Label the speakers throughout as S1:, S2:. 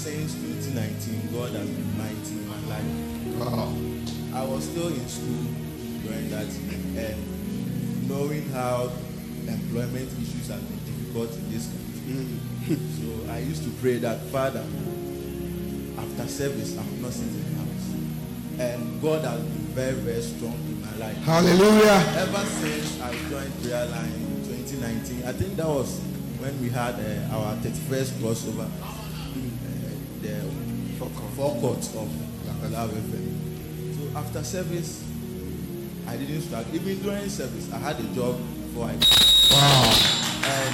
S1: since 2019, God has been mighty in my life.
S2: Wow.
S1: I was still in school during that, and knowing how employment issues have been difficult in this country. So I used to pray that, Father, after service, I will not sit in the house. And God has been very, very strong in my life.
S2: Hallelujah.
S1: Ever since I joined Prayer Line in 2019, I think that was when we had our 31st crossover, the forecourt of Love FM. So after service, I didn't start. Even during service, I had a job before I.
S2: Wow.
S1: And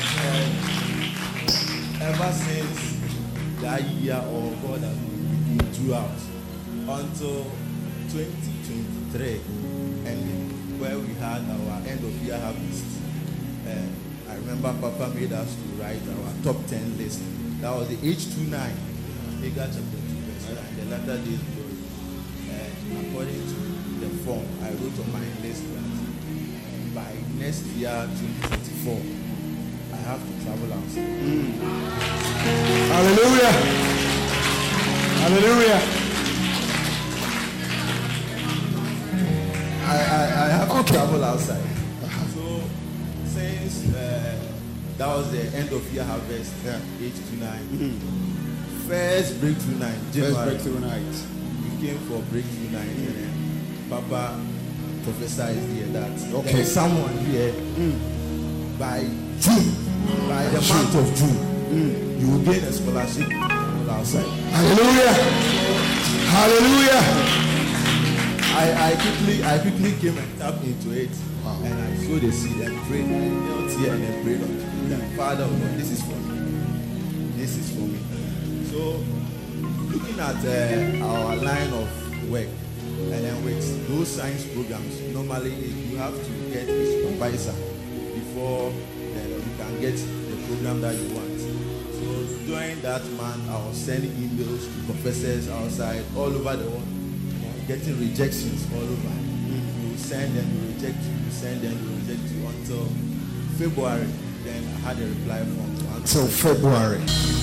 S1: ever since that year, God has been throughout until 2023 ending, where we had our end of year harvest. I remember Papa made us to write our top 10 list. That was the H29, Haggai chapter 2, verse 9, the latter days glory. And according to the form, I wrote on my list that by next year, 2024, I have to travel outside.
S2: Hallelujah. Hallelujah.
S1: I have to travel outside. So since that was the end of year harvest, H29, first breakthrough night, January.
S2: First breakthrough night.
S1: We came for breakthrough night, and Papa prophesied here that there is someone here by June, by the month of June, you will gain a scholarship outside.
S2: Hallelujah. Hallelujah.
S1: I quickly came and tapped into it. Wow. And I sowed the seed and prayed. I knelt here and I prayed unto that Father, God, this is for me. This is for me. So looking at our line of work, and then with those science programs, normally you have to get a supervisor before you can get the program that you want. So during that month, I was sending emails to professors outside, all over the world, getting rejections all over. You send them, you reject you, you send them, you reject you until February. Then I had a reply from one.
S2: Until February.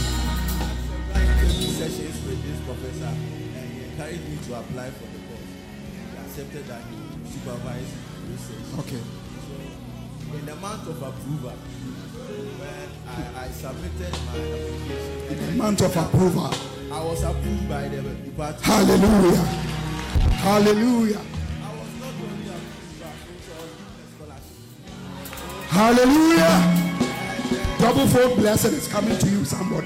S1: Sessions with this professor, and he encouraged me to apply for the course. He accepted that he would supervise research.
S2: Okay.
S1: So in the month of approval, when I submitted my application,
S2: In the month of approval,
S1: I was approved by the department.
S2: hallelujah. Hallelujah.
S1: I was not only approved, but also given a scholarship.
S2: Hallelujah. Double fold blessing is coming to you, somebody.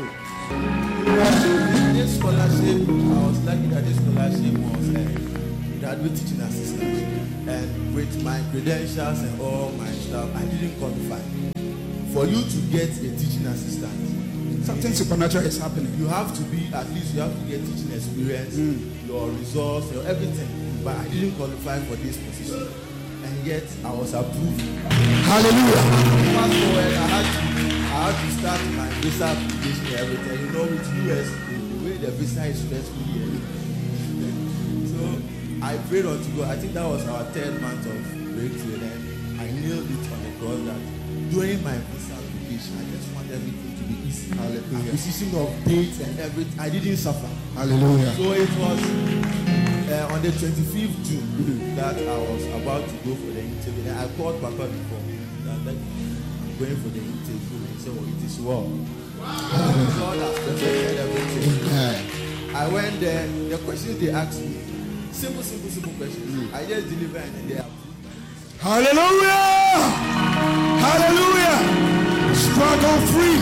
S1: This scholarship, I was lucky that this scholarship was graduate teaching assistant. And with my credentials and all my stuff, I didn't qualify. For you to get a teaching assistant,
S2: Something supernatural is happening.
S1: you have to be, at least you have to get teaching experience, your resource, your everything. But I didn't qualify for this position. And yet I was approved.
S2: Hallelujah.
S1: Fast forward, I had to start my visa application and everything. You know, with US, the way the visa is stressful here. So I prayed unto God. I think that was our 3rd month of breakthrough. And I nailed it on the cross that during my visa application, I just want everything to be easy.
S2: Hallelujah.
S1: Acquisition of dates and everything. I didn't suffer.
S2: Hallelujah.
S1: So it was on the 25th June that I was about to go for the interview. And I called Papa before that I'm going for the interview. And he said, "Oh, it is well." God has perfected everything. I went there. The questions they asked me, simple questions. I just delivered and they approved.
S2: Hallelujah. Hallelujah. Struggle free.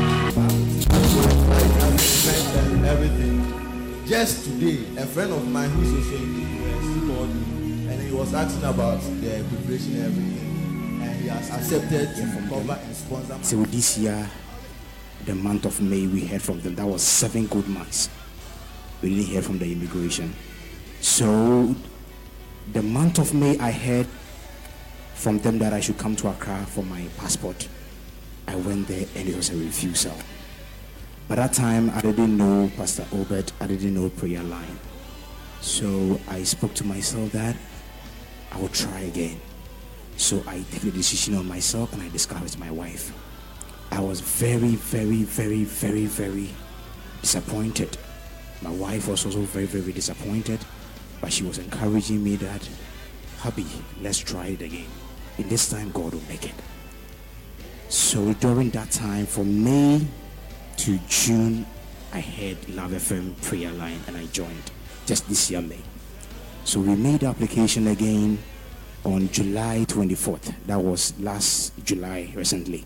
S1: And everything. Just today, a friend of mine who's also in the US called me and he was asking about the preparation and everything. And he has accepted to cover and sponsor my.
S3: So this year, the month of May, we heard from them. That was 7 good months. We didn't hear from the immigration. So the month of May, I heard from them that I should come to Accra for my passport. I went there and it was a refusal. By that time, I didn't know Pastor Obed. I didn't know Prayer Line. So I spoke to myself that I will try again. So I took the decision on myself and I discussed with my wife. I was very, very, very, very, very disappointed My wife was also very, very disappointed, but she was encouraging me that, hubby, let's try it again. In this time, God will make it. So during that time, from May to June, I had Love FM prayer line and I joined just this year, May. So we made the application again on July 24th. That was last July, recently.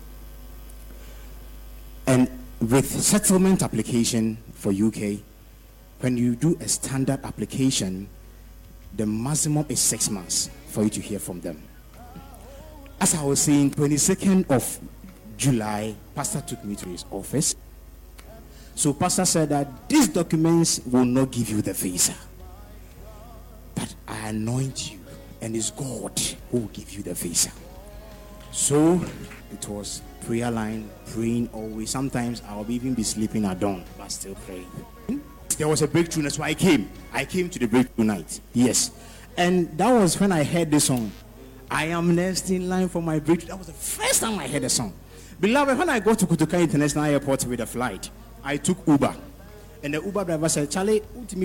S3: And with settlement application for UK, when you do a standard application, the maximum is 6 months for you to hear from them. As I was saying, 22nd of July, Pastor took me to his office. So Pastor said that these documents will not give you the visa, but I anoint you, and it's God who will give you the visa. So it was prayer line, praying always. Sometimes I'll even be sleeping at dawn, but still praying. There was a breakthrough, that's why I came to the breakthrough night. Yes. And that was when I heard the song, I am next in line for my breakthrough. That was the first time I heard the song. Beloved, when I got to Kotoka International Airport with a flight, I took Uber. And the Uber driver said, Charlie, connect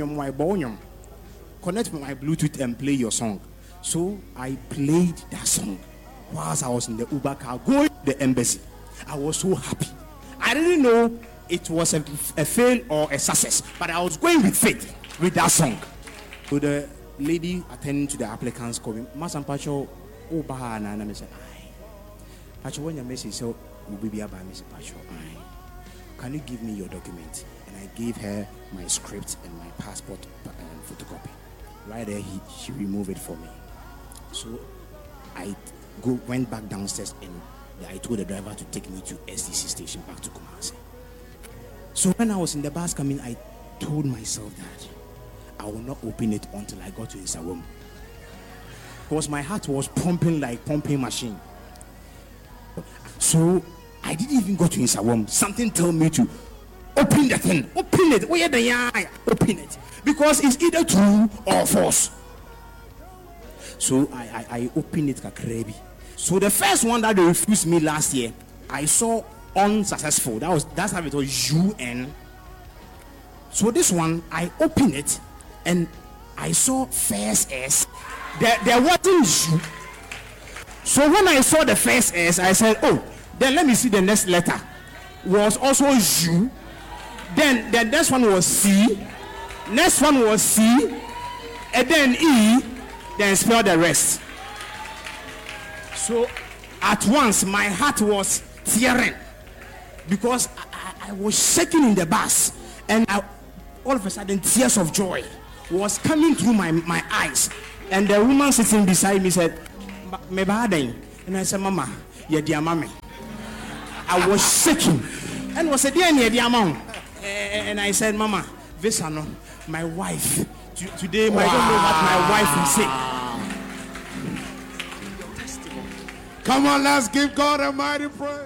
S3: my Bluetooth and play your song. So I played that song whilst I was in the Uber car going to the embassy. I was so happy. I didn't know it was a fail or a success, but I was going with faith with that song. So the lady attending to the applicants called me, Masan Pacho, Uber, and I said, Pacho, when your message so will be about Mr. Pacho, can you give me your document? And I gave her my script and my passport photocopy. Right there, she removed it for me. So I went back downstairs and I told the driver to take me to STC station back to Kumasi. So when I was in the bus coming, I told myself that I will not open it until I got to Isawam. Because my heart was pumping like pumping machine. So I didn't even go to Isawam. Something told me to open the thing. Open it. Where the eye? Open it. Because it's either true or false. So I opened it kakrebi. So the first one that they refused me last year, I saw unsuccessful. That's how it was, UN. So this one, I opened it and I saw first S. There wasn't U. So when I saw the first S, I said, oh, then let me see the next letter. Was also U. Then the next one was C. Next one was C. And then E. Then spell the rest. So at once my heart was tearing because I was shaking in the bus, and all of a sudden tears of joy was coming through my eyes. And the woman sitting beside me said, "Me badeng," and I said, "Mama, yeah, dear mommy." I was shaking, and was said, "Dear mom," and I said, "Mama, this no, my wife today. I don't know what my wife will say."
S2: Come on, let's give God a mighty praise.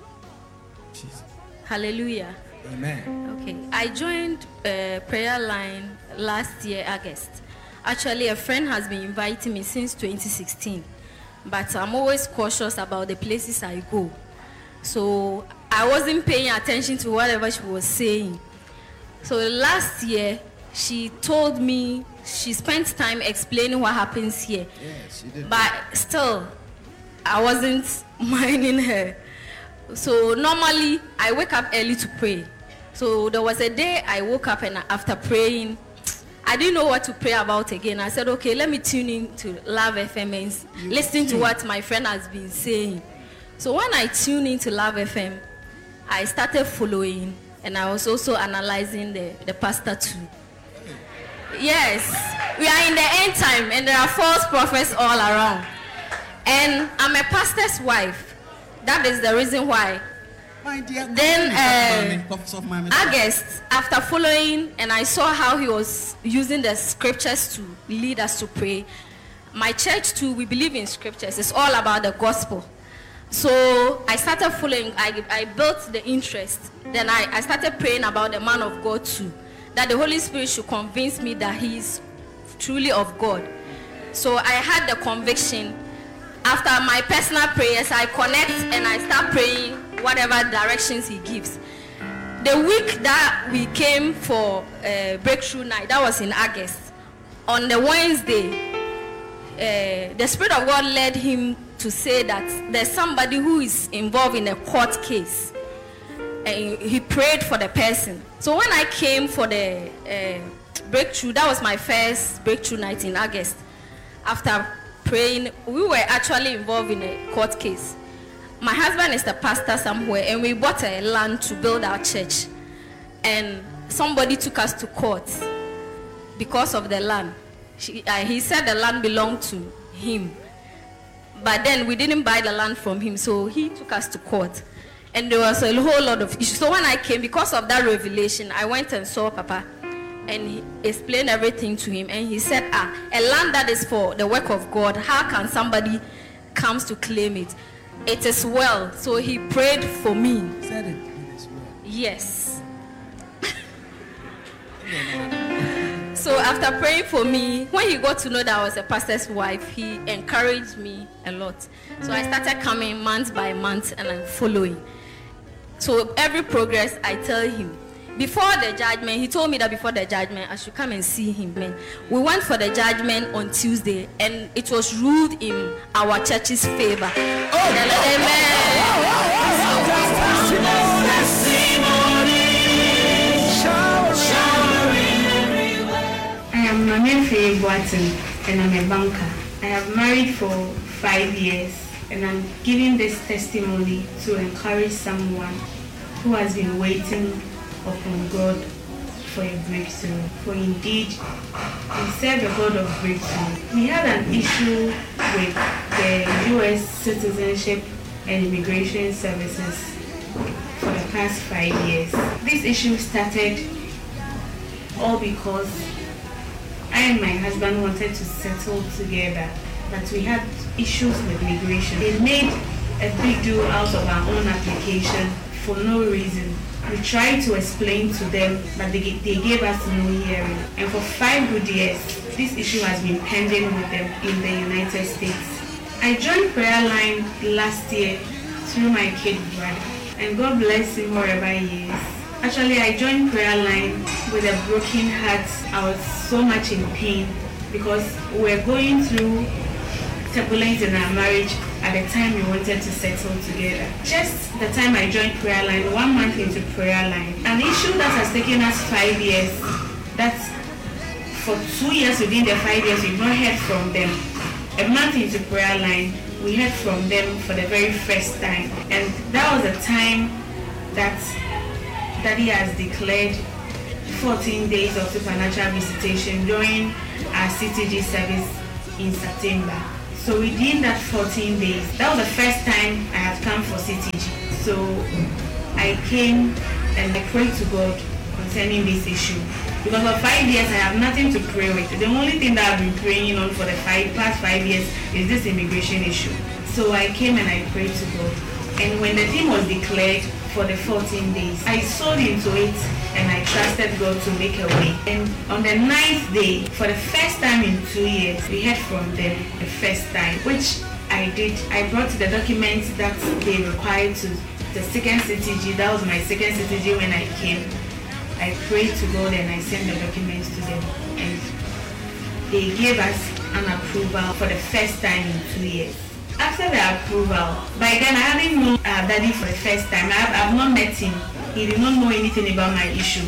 S4: Hallelujah.
S1: Amen.
S4: Okay, I joined prayer line last year, August. Actually, a friend has been inviting me since 2016, but I'm always cautious about the places I go. So I wasn't paying attention to whatever she was saying. So last year, she told me, she spent time explaining what happens here.
S1: Yes, she did.
S4: But still, I wasn't minding her. So normally, I wake up early to pray. So there was a day I woke up, and after praying, I didn't know what to pray about again. I said, okay, let me tune in to Love FM and listen to what my friend has been saying. So when I tuned into Love FM, I started following, and I was also analyzing the pastor too. Yes, we are in the end time, and there are false prophets all around. And I'm a pastor's wife. That is the reason why. Then August, after following, and I saw how he was using the scriptures to lead us to pray. My church too, we believe in scriptures. It's all about the gospel. So I started following. I built the interest. Then I started praying about the man of God too, that the Holy Spirit should convince me that he is truly of God. So I had the conviction. After my personal prayers, I connect and I start praying whatever directions he gives. the week that we came for breakthrough night, that was in August. On the Wednesday, the Spirit of God led him to say that there's somebody who is involved in a court case. And he prayed for the person. So when I came for the breakthrough, that was my first breakthrough night in August. After praying, we were actually involved in a court case. My husband is the pastor somewhere, and we bought a land to build our church. And somebody took us to court because of the land. He said the land belonged to him. But then we didn't buy the land from him, so he took us to court. And there was a whole lot of issues. So when I came, because of that revelation, I went and saw Papa. And he explained everything to him. And he said, a land that is for the work of God, how can somebody comes to claim it? It is well. So he prayed for me.
S2: Said it is well.
S4: Yes. So after praying for me, when he got to know that I was a pastor's wife, he encouraged me a lot. So I started coming month by month and I'm following. So every progress I tell him. Before the judgment, he told me that before the judgment I should come and see him. Man, we went for the judgment on Tuesday and it was ruled in our church's favor.
S5: I am Mamefe Boatin and I'm a banker. I have married for 5 years and I'm giving this testimony to encourage someone who has been waiting upon God for a breakthrough. For indeed, we serve a God of breakthrough. We had an issue with the U.S. Citizenship and Immigration Services for the past 5 years. This issue started all because I and my husband wanted to settle together, but we had issues with immigration. They made a big deal out of our own application for no reason. We tried to explain to them, but they gave us no hearing. And for 5 good years, this issue has been pending with them in the United States. I joined Prayer Line last year through my kid brother, and God bless him wherever he is. Actually, I joined Prayer Line with a broken heart. I was so much in pain because we were going through turbulence in our marriage at the time we wanted to settle together. Just the time I joined Prayer Line, 1 month into Prayer Line, an issue that has taken us 5 years, that for 2 years within the 5 years we've not heard from them. A month into Prayer Line, we heard from them for the very first time. And that was the time that Daddy has declared 14 days of supernatural visitation during our CTG service in September. So within that 14 days, that was the first time I had come for CTG. So I came and I prayed to God concerning this issue. Because for 5 years I have nothing to pray with. The only thing that I've been praying on for the past 5 years is this immigration issue. So I came and I prayed to God. And when the thing was declared for the 14 days, I sold into it and I trusted God to make a way. And on the 9th day, for the first time in 2 years, we heard from them the first time, which I did. I brought the documents that they required to the second CTG. That was my second CTG when I came. I prayed to God and I sent the documents to them. And they gave us an approval for the first time in 2 years. After the approval, by then I hadn't known Daddy for the first time. I've not met him. He did not know anything about my issue.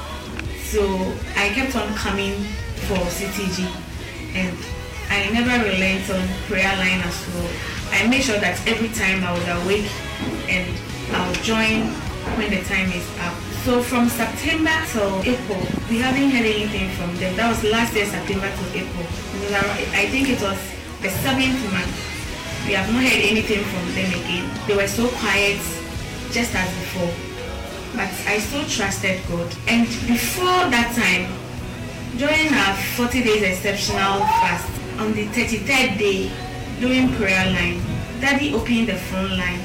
S5: So I kept on coming for CTG and I never relent on Prayer Line as well. I made sure that every time I was awake and I'll join when the time is up. So from September till April, we haven't heard anything from them. That was last year, September to April. I think it was the 7th month. We have not heard anything from them again. They were so quiet, just as before. But I still trusted God. And before that time, during our 40 days exceptional fast, on the 33rd day, during Prayer Line, Daddy opened the phone line.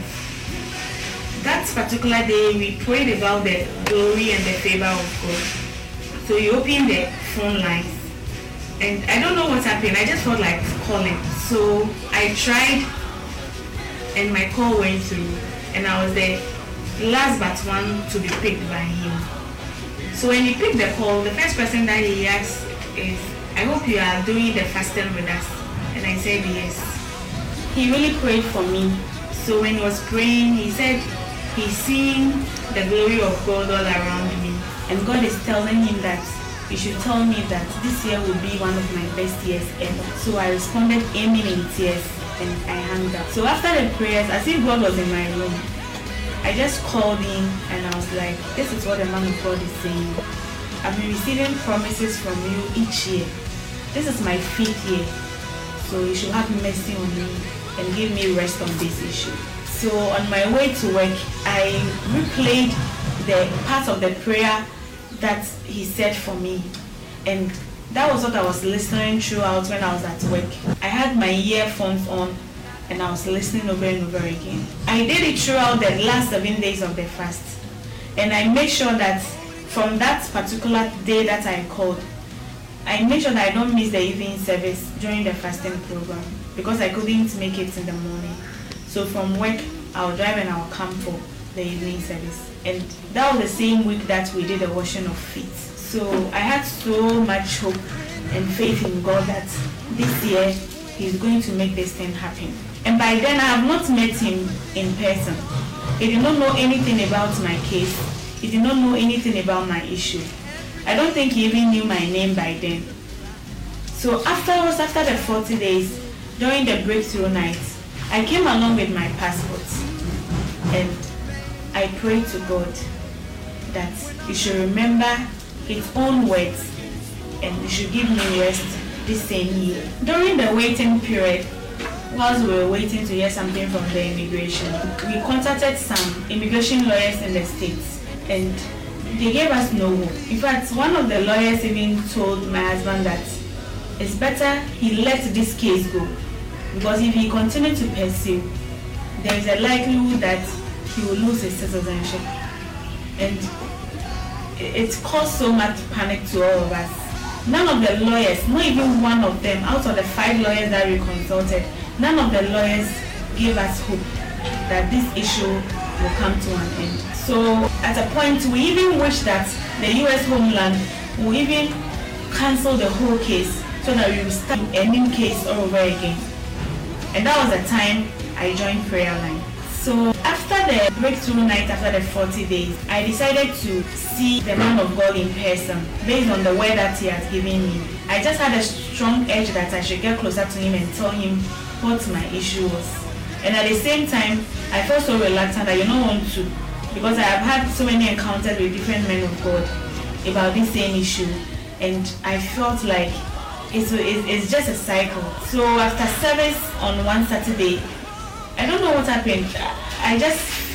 S5: That particular day, we prayed about the glory and the favor of God. So he opened the phone lines. And I don't know what happened. I just felt like calling. So I tried and my call went through and I was there. last but one to be picked by him. So when he picked the call, the first person that he asked is, I hope you are doing the fasting with us. And I said yes. He really prayed for me. So when he was praying, he said he's seeing the glory of God all around me. And God is telling him that you should tell me that this year will be one of my best years ever. So I responded amen in tears and I hung up. So after the prayers, as if God was in my room, I just called him and I was like, this is what the man of God is saying. I've been receiving promises from you each year. This is my 5th year. So you should have mercy on me and give me rest on this issue. So on my way to work, I replayed the part of the prayer that he said for me. And that was what I was listening throughout when I was at work. I had my earphones on and I was listening over and over again. I did it throughout the last 7 days of the fast. And I made sure that from that particular day that I called, I made sure that I don't miss the evening service during the fasting program because I couldn't make it in the morning. So from work, I'll drive and I'll come for the evening service. And that was the same week that we did the washing of feet. So I had so much hope and faith in God that this year He's going to make this thing happen. And by then I have not met him in person. He did not know anything about my case. He did not know anything about my issue. I don't think he even knew my name by then. So afterwards, after the 40 days, during the breakthrough night, I came along with my passport and I prayed to God that He should remember His own words and He should give me rest this same year. During the waiting period, whilst we were waiting to hear something from the immigration, we contacted some immigration lawyers in the States and they gave us no hope. In fact, one of the lawyers even told my husband that it's better he let this case go because if he continued to pursue, there is a likelihood that he will lose his citizenship. And it caused so much panic to all of us. None of the lawyers, not even one of them, out of the 5 lawyers that we consulted, none of the lawyers gave us hope that this issue will come to an end. So at a point, we even wish that the U.S. Homeland will even cancel the whole case so that we will start a new case all over again. And that was the time I joined Prayer Line. So after the breakthrough night, after the 40 days, I decided to see the man of God in person based on the word that he has given me. I just had a strong urge that I should get closer to him and tell him what my issue was. And at the same time, I felt so reluctant I did not want to because I have had so many encounters with different men of God about this same issue. And I felt like it's just a cycle. So after service on one Saturday, I don't know what happened. I just